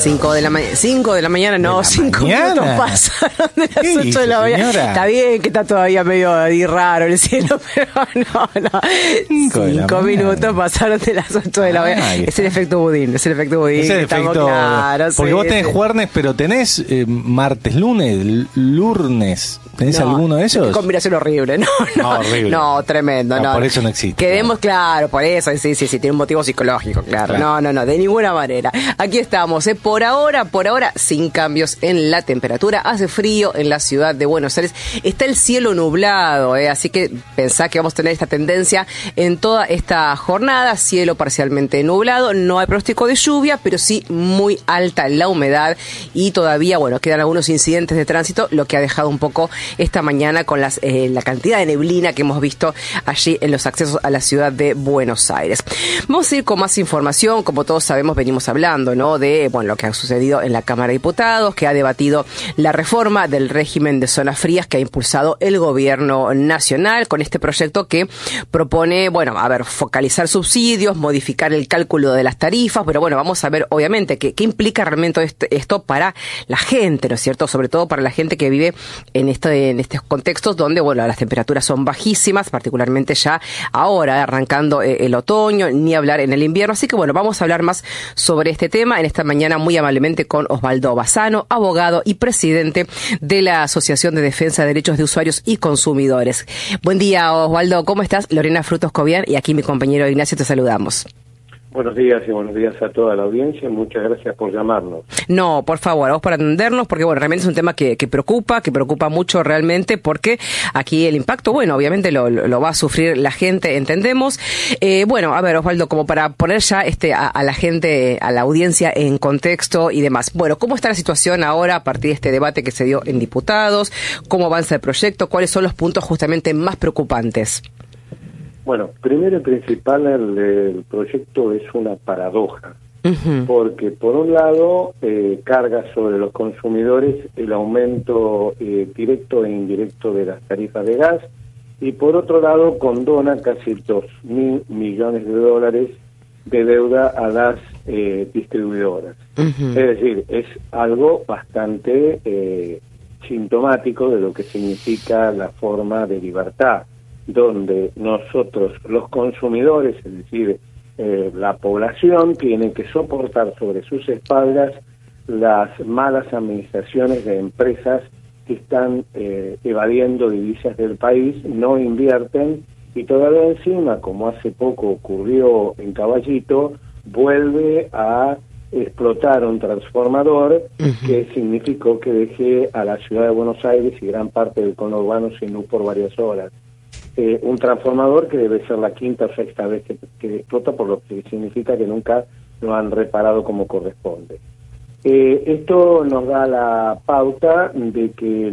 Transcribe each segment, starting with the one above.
5 de la mañana, no, 5 minutos pasaron de las 8 de la mañana. Está bien que está todavía medio ahí raro el cielo, pero no. 5 minutos pasaron de las 8 de la mañana. Es el efecto budín, Es el efecto, claros, porque vos tenés jueves, pero tenés martes, lunes, lurnes. ¿Tenés alguno de esos? Qué combinación horrible, horrible. No, tremendo, no. Por eso no existe. Quedemos claro, por eso, sí, tiene un motivo psicológico, claro. No, de ninguna manera. Aquí estamos, por ahora, sin cambios en la temperatura. Hace frío en la ciudad de Buenos Aires. Está el cielo nublado, así que pensá que vamos a tener esta tendencia en toda esta jornada. Cielo parcialmente nublado, no hay pronóstico de lluvia, pero sí muy alta la humedad y todavía, quedan algunos incidentes de tránsito, lo que ha dejado un poco esta mañana con la cantidad de neblina que hemos visto allí en los accesos a la ciudad de Buenos Aires. Vamos a ir con más información. Como todos sabemos, venimos hablando, de lo que ha sucedido en la Cámara de Diputados, que ha debatido la reforma del régimen de zonas frías que ha impulsado el gobierno nacional con este proyecto que propone, focalizar subsidios, modificar el cálculo de las tarifas, pero vamos a ver obviamente qué implica realmente esto para la gente, ¿no es cierto? Sobre todo para la gente que vive en estos contextos donde, las temperaturas son bajísimas, particularmente ya ahora, arrancando el otoño, ni hablar en el invierno. Así que, vamos a hablar más sobre este tema en esta mañana muy amablemente con Osvaldo Bassano, abogado y presidente de la Asociación de Defensa de Derechos de Usuarios y Consumidores. Buen día, Osvaldo, ¿cómo estás? Lorena Frutos Cobian y aquí mi compañero Ignacio, te saludamos. Buenos días y buenos días a toda la audiencia. Muchas gracias por llamarnos. No, por favor, a vos por atendernos, porque realmente es un tema que preocupa mucho realmente, porque aquí el impacto, obviamente lo va a sufrir la gente, entendemos. A ver, Osvaldo, como para poner ya a la gente, a la audiencia en contexto y demás. ¿Cómo está la situación ahora a partir de este debate que se dio en diputados? ¿Cómo avanza el proyecto? ¿Cuáles son los puntos justamente más preocupantes? Bueno, primero y principal, el proyecto es una paradoja, porque por un lado carga sobre los consumidores el aumento directo e indirecto de las tarifas de gas, y por otro lado condona casi 2.000 millones de dólares de deuda a las distribuidoras. Es decir, es algo bastante sintomático de lo que significa la forma de libertad, donde nosotros, los consumidores, es decir, la población, tiene que soportar sobre sus espaldas las malas administraciones de empresas que están evadiendo divisas del país, no invierten, y todavía encima, como hace poco ocurrió en Caballito, vuelve a explotar un transformador que significó que dejé a la ciudad de Buenos Aires y gran parte del conurbano sin luz por varias horas. Un transformador que debe ser la quinta o sexta vez que explota, por lo que significa que nunca lo han reparado como corresponde. Esto nos da la pauta de que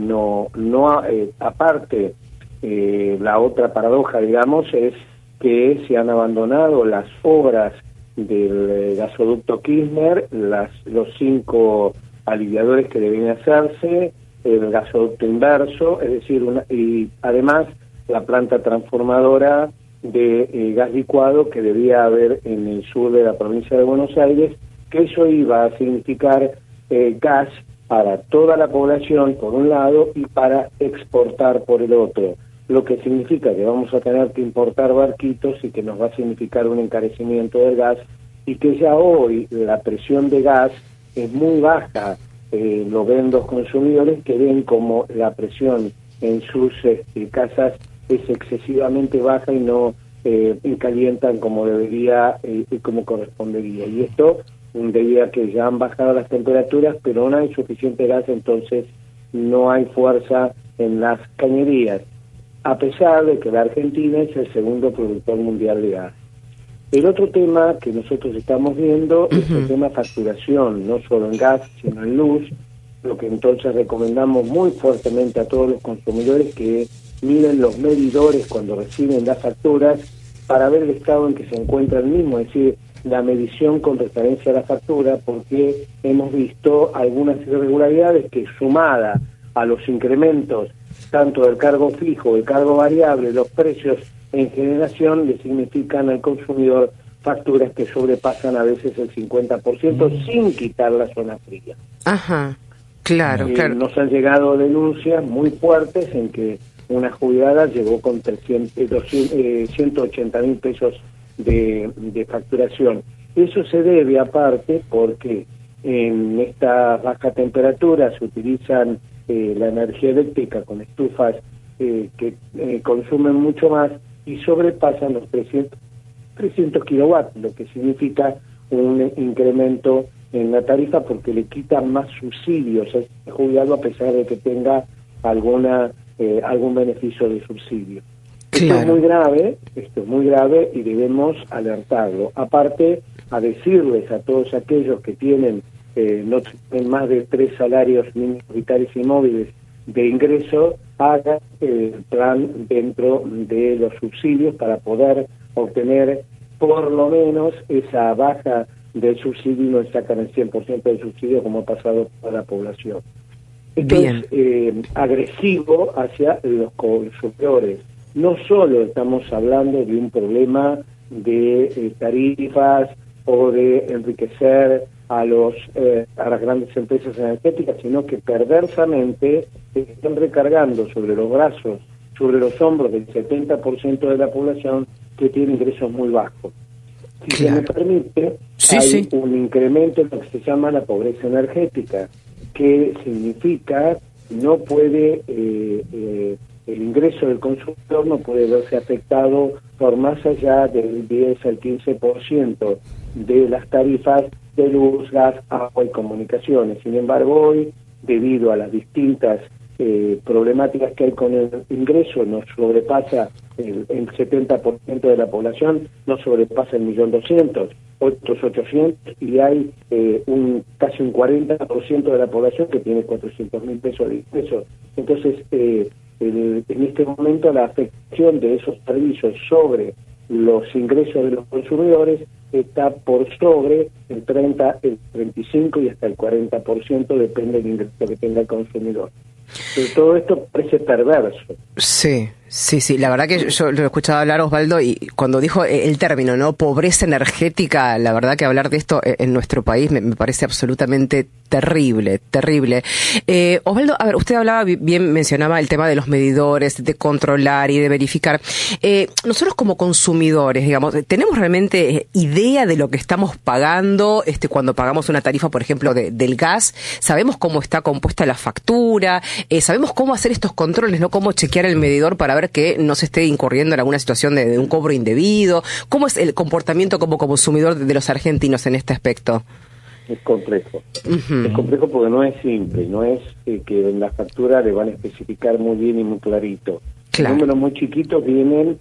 aparte, la otra paradoja, digamos, es que se han abandonado las obras del gasoducto Kirchner, los 5 aliviadores que deben hacerse, el gasoducto inverso, es decir, y además la planta transformadora de gas licuado que debía haber en el sur de la provincia de Buenos Aires, que eso iba a significar gas para toda la población por un lado y para exportar por el otro, lo que significa que vamos a tener que importar barquitos y que nos va a significar un encarecimiento del gas, y que ya hoy la presión de gas es muy baja. Lo ven los consumidores, que ven como la presión en sus casas es excesivamente baja y no calientan como debería y como correspondería. Y esto debido a que ya han bajado las temperaturas, pero no hay suficiente gas, entonces no hay fuerza en las cañerías, a pesar de que la Argentina es el segundo productor mundial de gas. El otro tema que nosotros estamos viendo es el tema facturación, no solo en gas, sino en luz, lo que entonces recomendamos muy fuertemente a todos los consumidores que miren los medidores cuando reciben las facturas para ver el estado en que se encuentra el mismo, es decir, la medición con referencia a la factura, porque hemos visto algunas irregularidades que, sumada a los incrementos tanto del cargo fijo, del cargo variable, los precios en generación, le significan al consumidor facturas que sobrepasan a veces el 50% sin quitar la zona fría. Ajá, claro, claro. Nos han llegado denuncias muy fuertes en que una jubilada llegó con 180 mil pesos de facturación. Eso se debe aparte porque en esta baja temperatura se utilizan la energía eléctrica con estufas que consumen mucho más y sobrepasan los 300 kilowatts, lo que significa un incremento en la tarifa porque le quitan más subsidios a este jubilado a pesar de que tenga algún beneficio de subsidio. Claro. Esto es muy grave y debemos alertarlo. Aparte, a decirles a todos aquellos que tienen no tienen más de 3 salarios mínimos vitales y móviles de ingreso, hagan el plan dentro de los subsidios para poder obtener por lo menos esa baja del subsidio y no sacan el 100% del subsidio como ha pasado para la población. Esto es agresivo hacia los consumidores. No solo estamos hablando de un problema de tarifas o de enriquecer a las grandes empresas energéticas, sino que perversamente están recargando sobre los brazos, sobre los hombros del 70% de la población que tiene ingresos muy bajos. Si se me permite, hay un incremento en lo que se llama la pobreza energética, que significa no puede el ingreso del consumidor no puede verse afectado por más allá del 10 al 15% de las tarifas de luz, gas, agua y comunicaciones. Sin embargo, hoy, debido a las distintas problemáticas que hay con el ingreso, nos sobrepasa el 70% de la población, no sobrepasa el 1.200.000, otros 800, y hay casi un 40% de la población que tiene 400.000 pesos de ingresos. Entonces, en este momento la afectación de esos servicios sobre los ingresos de los consumidores está por sobre el 30, el 35 y hasta el 40%, depende del ingreso que tenga el consumidor. Pero todo esto parece perverso. Sí, la verdad que yo lo he escuchado hablar, Osvaldo, y cuando dijo el término, ¿no? Pobreza energética, la verdad que hablar de esto en nuestro país me parece absolutamente terrible. Osvaldo, a ver, usted hablaba bien, mencionaba el tema de los medidores, de controlar y de verificar. Nosotros como consumidores, digamos, ¿tenemos realmente idea de lo que estamos pagando cuando pagamos una tarifa, por ejemplo, del gas? ¿Sabemos cómo está compuesta la factura? ¿Sabemos cómo hacer estos controles, no? ¿Cómo chequear el medidor para ver que no se esté incurriendo en alguna situación de un cobro indebido? ¿Cómo es el comportamiento como consumidor de los argentinos en este aspecto? Es complejo. Es complejo porque no es simple, no es que en la factura le van a especificar muy bien y muy clarito. Claro. Números muy chiquitos vienen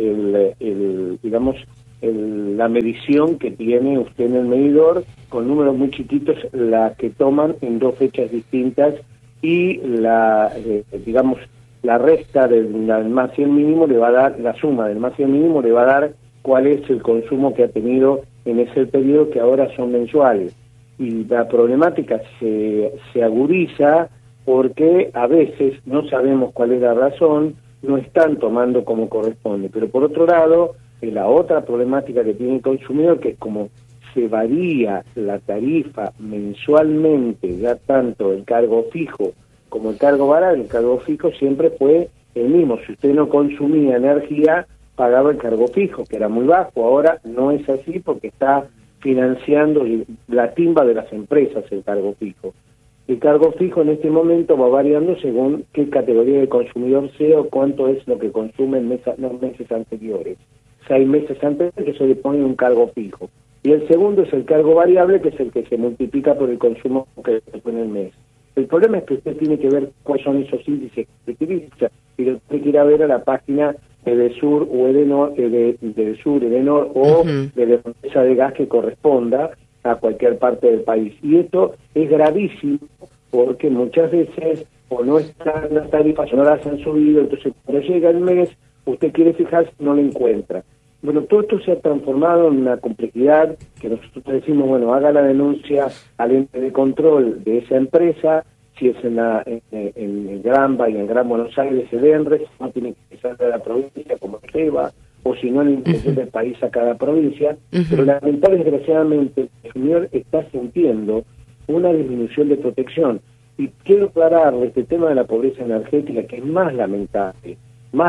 la medición que tiene usted en el medidor, con números muy chiquitos la que toman en 2 fechas distintas y la resta del más y el mínimo le va a dar, la suma del más y el mínimo le va a dar cuál es el consumo que ha tenido en ese periodo, que ahora son mensuales. Y la problemática se agudiza porque a veces no sabemos cuál es la razón, no están tomando como corresponde. Pero por otro lado, la otra problemática que tiene el consumidor, que es como se varía la tarifa mensualmente, ya tanto el cargo fijo como el cargo variable. El cargo fijo siempre fue el mismo. Si usted no consumía energía, pagaba el cargo fijo, que era muy bajo. Ahora no es así porque está financiando la timba de las empresas el cargo fijo. El cargo fijo en este momento va variando según qué categoría de consumidor sea o cuánto es lo que consume en los meses anteriores. 6 meses antes que se le pone un cargo fijo. Y el segundo es el cargo variable, que es el que se multiplica por el consumo que se pone en el mes. El problema es que usted tiene que ver cuáles son esos índices que utiliza. Y usted quiere ver a la página de Edesur o Edenor, de Edesur, Edenor o de la empresa de gas que corresponda a cualquier parte del país. Y esto es gravísimo porque muchas veces o no están las tarifas o no las han subido, entonces cuando llega el mes usted quiere fijarse no lo encuentra. Bueno, todo esto se ha transformado en una complejidad que nosotros decimos, bueno, haga la denuncia al ente de control de esa empresa, si es en Gran Bahía, en Gran Buenos Aires, el ENRE, no tiene que salir de la provincia como Seba o si no en el interior del país a cada provincia, pero lamentablemente, desgraciadamente, el consumidor está sintiendo una disminución de protección. Y quiero aclararle este tema de la pobreza energética, que es más lamentable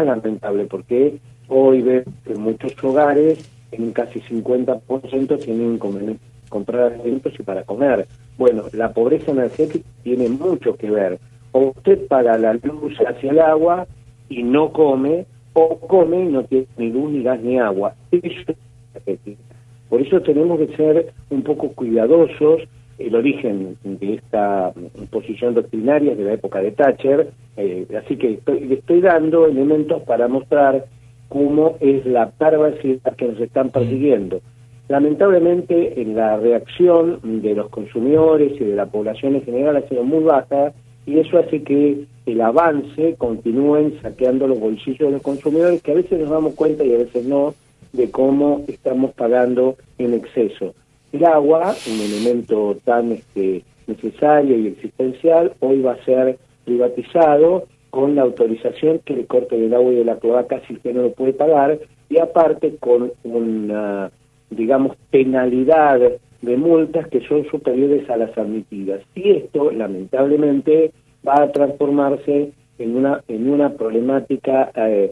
porque hoy ve que muchos hogares, en un casi 50%, tienen que comprar alimentos y para comer. Bueno, la pobreza energética tiene mucho que ver. O usted paga la luz hacia el agua y no come, o come y no tiene ni luz, ni gas, ni agua. Eso es energética. Por eso tenemos que ser un poco cuidadosos. El origen de esta posición doctrinaria es de la época de Thatcher, así que le estoy dando elementos para mostrar cómo es la perversidad que nos están persiguiendo. Lamentablemente, la reacción de los consumidores y de la población en general ha sido muy baja, y eso hace que el avance continúen saqueando los bolsillos de los consumidores, que a veces nos damos cuenta y a veces no, de cómo estamos pagando en exceso. El agua, un elemento tan necesario y existencial, hoy va a ser privatizado con la autorización que le corte del agua y de la cloaca si usted no lo puede pagar, y aparte con una, digamos, penalidad de multas que son superiores a las admitidas. Y esto, lamentablemente, va a transformarse en una problemática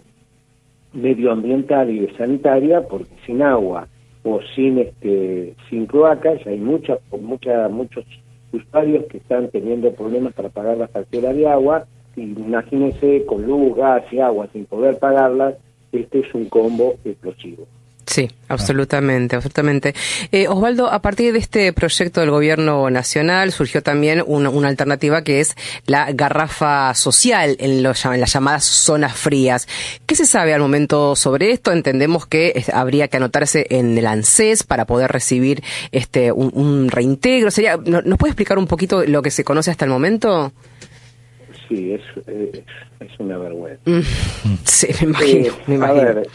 medioambiental y sanitaria, porque sin agua o sin cloacas hay muchos usuarios que están teniendo problemas para pagar la factura de agua, y imagínense con luz, gas y agua sin poder pagarlas. Este es un combo explosivo. Sí, absolutamente. Osvaldo, a partir de este proyecto del gobierno nacional surgió también una alternativa, que es la garrafa social en las llamadas zonas frías. ¿Qué se sabe al momento sobre esto? Entendemos que habría que anotarse en el ANSES para poder recibir un reintegro. ¿Nos puede explicar un poquito lo que se conoce hasta el momento? Sí, es una vergüenza. Sí, me imagino. A ver,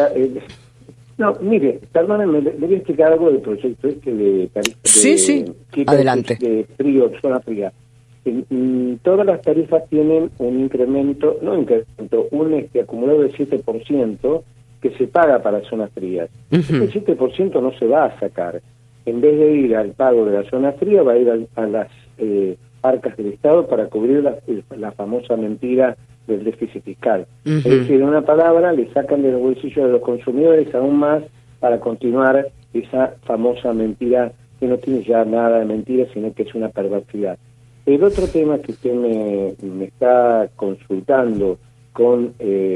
no, mire, perdónenme, le voy a explicar algo del proyecto de tarifa. Sí, adelante. De frío, zona fría. Todas las tarifas tienen un incremento, un acumulado de 7% que se paga para zonas frías. Ese 7% no se va a sacar. En vez de ir al pago de la zona fría, va a ir a las arcas del Estado para cubrir la famosa mentira del déficit fiscal. Es decir, en una palabra, le sacan de los bolsillos de los consumidores aún más para continuar esa famosa mentira, que no tiene ya nada de mentira, sino que es una perversidad. El otro tema que usted me está consultando con...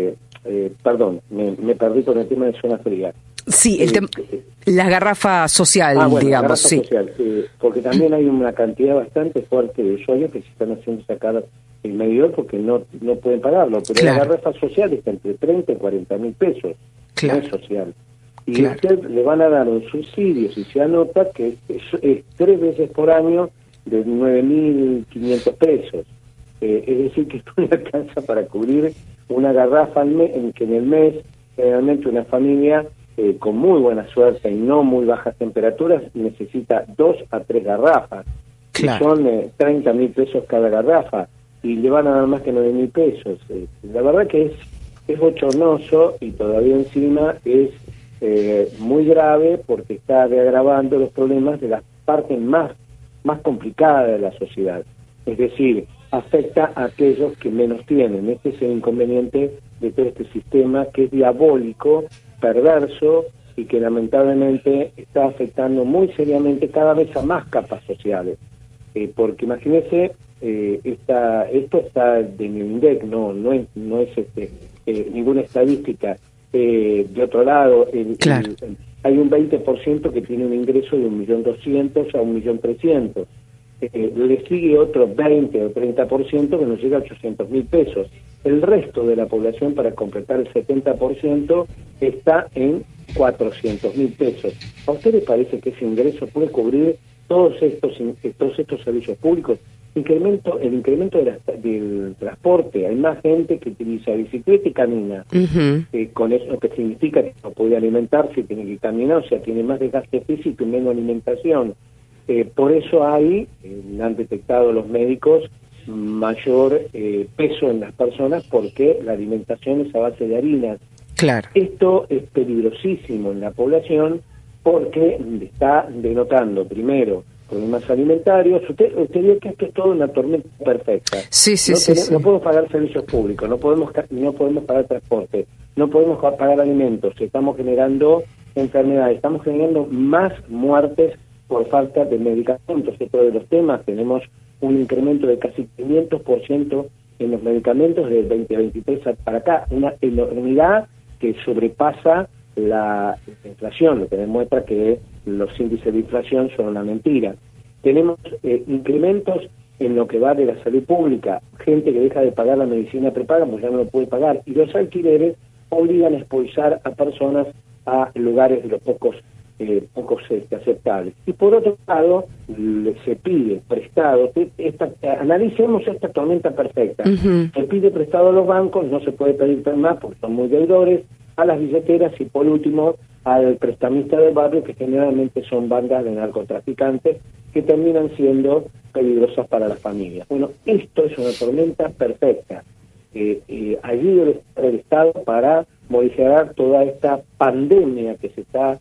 me perdí con el tema de zona fría. Sí, la garrafa social, digamos, la garrafa sí. Social, porque también hay una cantidad bastante fuerte de usuarios que se están haciendo sacar el medidor porque no pueden pagarlo, pero la garrafa social está entre 30 y 40 mil pesos, no es social. Y usted le van a dar un subsidio, si se anota, que es 3 veces por año de 9.500 pesos. Es decir, que esto no alcanza para cubrir una garrafa que en el mes, generalmente una familia con muy buena suerte y no muy bajas temperaturas necesita 2 a 3 garrafas. Claro. Son 30.000 pesos cada garrafa y le van a dar más que 9.000 pesos. La verdad que es bochornoso, y todavía encima es muy grave porque está agravando los problemas de las partes más complicadas de la sociedad. Es decir, afecta a aquellos que menos tienen. Este es el inconveniente de todo este sistema, que es diabólico, perverso, y que lamentablemente está afectando muy seriamente cada vez a más capas sociales. Porque imagínese, esto está de INDEC, no es ninguna estadística. De otro lado, hay un 20% que tiene un ingreso de 1.200.000 a 1.300.000. Le sigue otro 20 o 30% que nos llega a 800.000 pesos. El resto de la población, para completar el 70%, está en 400.000 pesos. ¿A usted le parece que ese ingreso puede cubrir todos estos servicios públicos? El incremento del transporte. Hay más gente que utiliza bicicleta y camina. Con eso, que significa que no puede alimentarse, tiene que caminar, o sea, tiene más desgaste físico y menos alimentación. Por eso han detectado los médicos mayor peso en las personas, porque la alimentación es a base de harinas. Claro. Esto es peligrosísimo en la población porque está denotando, primero, problemas alimentarios. Usted vio que esto es todo una tormenta perfecta. Sí. No podemos pagar servicios públicos, no podemos pagar transporte, no podemos pagar alimentos, estamos generando enfermedades, estamos generando más muertes por falta de medicamentos. Otro de los temas, tenemos un incremento de casi 500% en los medicamentos desde 2023 para acá, una enormidad que sobrepasa la inflación, lo que demuestra que los índices de inflación son una mentira. Tenemos incrementos en lo que va de la salud pública, gente que deja de pagar la medicina prepaga porque ya no lo puede pagar, y los alquileres obligan a expulsar a personas a lugares de los pocos aceptables. Y por otro lado, se pide prestado, analicemos esta tormenta perfecta, se pide prestado a los bancos, no se puede pedir más porque son muy deudores, a las billeteras y por último al prestamista del barrio, que generalmente son bandas de narcotraficantes que terminan siendo peligrosas para las familias. Bueno, esto es una tormenta perfecta. Allí debe estar el Estado para modificar toda esta pandemia que se está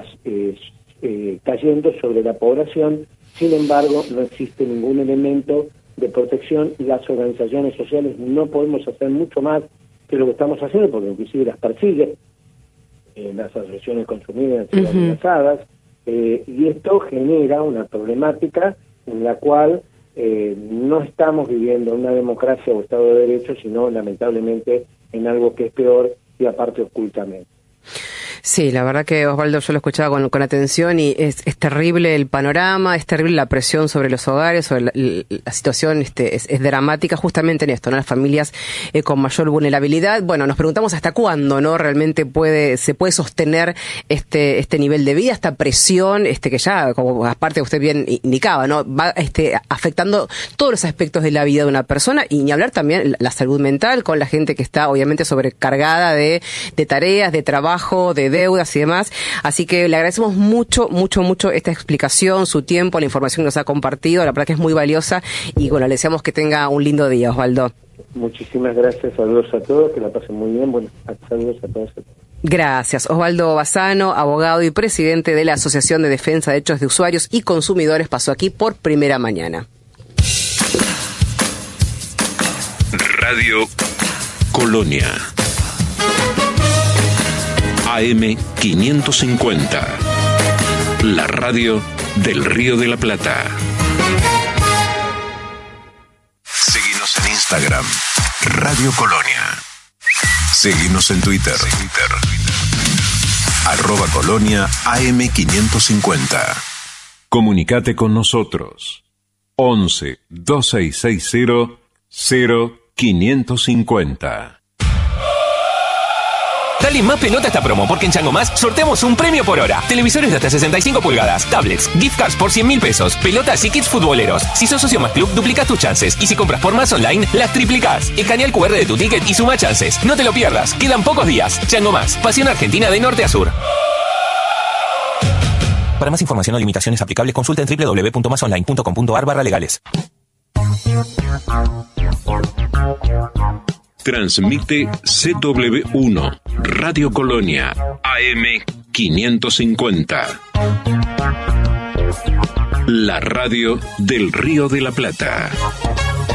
cayendo sobre la población. Sin embargo, no existe ningún elemento de protección y las organizaciones sociales no podemos hacer mucho más que lo que estamos haciendo, porque inclusive las persiguen, las asociaciones consumidas han sido amenazadas, y esto genera una problemática en la cual no estamos viviendo una democracia o Estado de Derecho, sino lamentablemente en algo que es peor y aparte ocultamente. Sí, la verdad que Osvaldo, yo lo escuchaba con atención y es terrible el panorama, es terrible la presión sobre los hogares, sobre la situación es dramática justamente en esto, ¿no? Las familias con mayor vulnerabilidad. Bueno, nos preguntamos hasta cuándo, ¿no? Realmente se puede sostener este nivel de vida, esta presión, que ya, como aparte usted bien indicaba, ¿no? Va afectando todos los aspectos de la vida de una persona, y ni hablar también la salud mental con la gente que está obviamente sobrecargada de tareas, de trabajo, de deudas y demás. Así que le agradecemos mucho esta explicación, su tiempo, la información que nos ha compartido. La verdad que es muy valiosa y bueno, le deseamos que tenga un lindo día, Osvaldo. Muchísimas gracias, saludos a todos, que la pasen muy bien. Bueno, saludos a todos. Gracias. Osvaldo Bassano, abogado y presidente de la Asociación de Defensa de Derechos de Usuarios y Consumidores, pasó aquí por Primera Mañana. Radio Colonia. AM 550. La radio del Río de la Plata. Seguinos en Instagram, Radio Colonia. Seguinos en Twitter. @Colonia AM 550. Comunicate con nosotros. 11 2660 0550. Dale más pelota a esta promo, porque en Chango Más sorteamos un premio por hora. Televisores de hasta 65 pulgadas, tablets, gift cards por 100.000 pesos, pelotas y kits futboleros. Si sos socio Más Club, duplicás tus chances. Y si compras por Más Online, las triplicás. Escanea el QR de tu ticket y suma chances. No te lo pierdas. Quedan pocos días. Chango Más. Pasión argentina de norte a sur. Para más información o limitaciones aplicables, consulta en www.masonline.com.ar/legales. Transmite CW1, Radio Colonia, AM 550. La radio del Río de la Plata.